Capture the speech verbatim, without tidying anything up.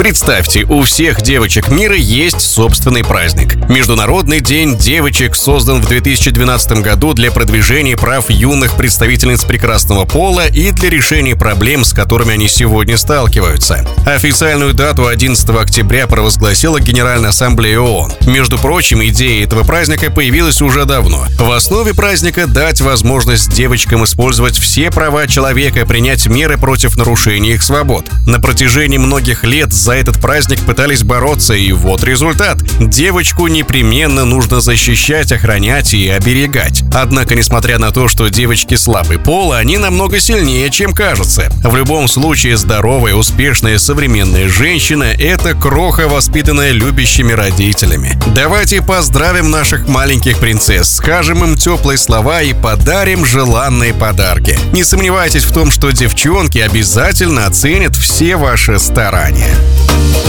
Представьте, у всех девочек мира есть собственный праздник. Международный день девочек создан в две тысячи двенадцатом году для продвижения прав юных представительниц прекрасного пола и для решения проблем, с которыми они сегодня сталкиваются. Официальную дату одиннадцатого октября провозгласила Генеральная ассамблея ООН. Между прочим, идея этого праздника появилась уже давно. В основе праздника дать возможность девочкам использовать все права человека, принять меры против нарушения их свобод. На протяжении многих лет за этот праздник пытались бороться, и вот результат. Девочку непременно нужно защищать, охранять и оберегать. Однако, несмотря на то, что девочки слабый пол, они намного сильнее, чем кажется. В любом случае, здоровая, успешная, современная женщина – это кроха, воспитанная любящими родителями. Давайте поздравим наших маленьких принцесс, скажем им теплые слова и подарим желанные подарки. Не сомневайтесь в том, что девчонки обязательно оценят все ваши старания.